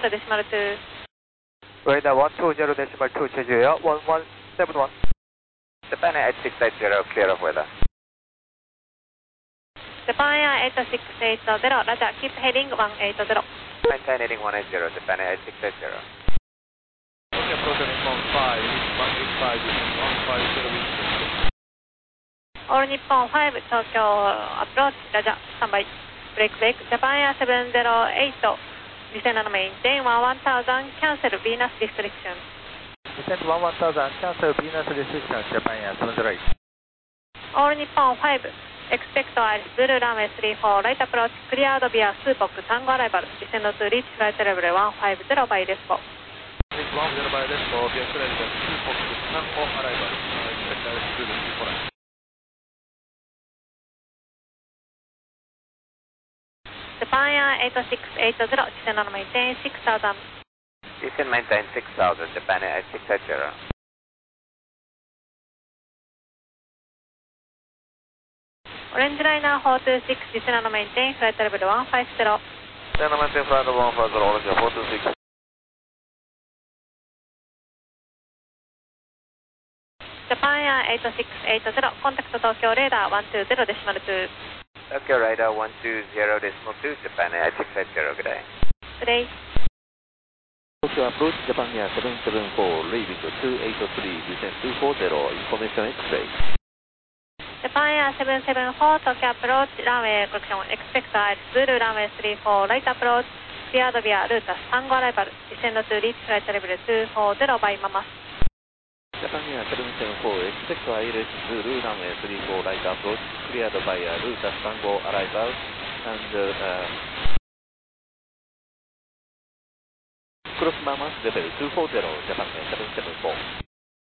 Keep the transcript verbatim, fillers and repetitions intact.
zero decimal two. Radar one two zero decimal two, 제주에요. one one seven one. Japan eight six eight zero, clear of weather. Japan Air eight six eight zero, Roger, keep heading one eight zero. Maintain heading one eight zero, Japan eight six eight zero. Okay, approach Nippon five, one eight five, one five zero, All Nippon five, Tokyo approach, Roger, standby. Break, break, Japan Air seven zero eight, descend and maintain one one thousand, cancel Venus restriction. descend one one thousand, cancel Venus restriction, Japan Air seven zero eight. All Nippon five, expect Iris Blue runway three four, right approach, cleared via Supok, Tango arrival, descend to reach flight level one five zero by Despo. Reach one five zero by Despo, via cleared via Supok, Tango arrival, expect Iris Blue three four. Japan Air eight six eight zero, descend and maintain six thousand. Descend maintain six thousand, Japan eight six eight zero. Orange Liner four two six, descend and maintain flight level one five zero. Descend and maintain flight level one five zero, Orange four two six. Japan Air eight six eight zero, contact Tokyo radar one two zero decimal two. Tokyo radar one two zero decimal two, Japan eight six eight zero, good day. Good day. Tokyo approach, Japan Air seven seven four, leaving two eight three, descend two four zero, information X-ray. Japan Air seven seven four, Tokyo approach, runway correction, expect Iris Blue runway three four, right approach, cleared via route Tango arrival, descend to reach flight level two four zero by Mama. Japan Air seven seven four, expect Iris Blue runway three four, right approach, cleared via route Tango arrival, and uh, cross Mama level two four zero, Japan Air seven seven four.